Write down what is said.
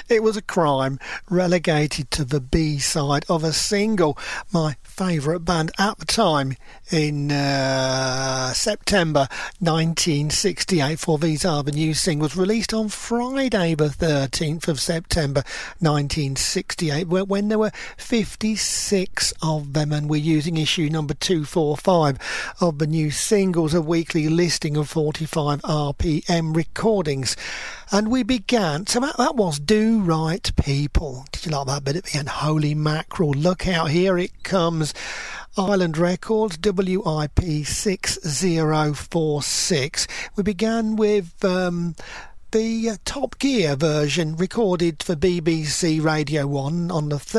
It was a crime, relegated to the B-side of a single. My favourite band at the time in September 1968, for these are the new singles released on Friday the 13th of September 1968, when there were 56 of them, and we're using issue number 245 of the new singles, a weekly listing of 45 RPM recordings. And we began, so that was Do Right People. Did you like that bit at the end? Holy mackerel, look out, here it comes. Island Records, WIP 6046. We began with the Top Gear version, recorded for BBC Radio 1 on the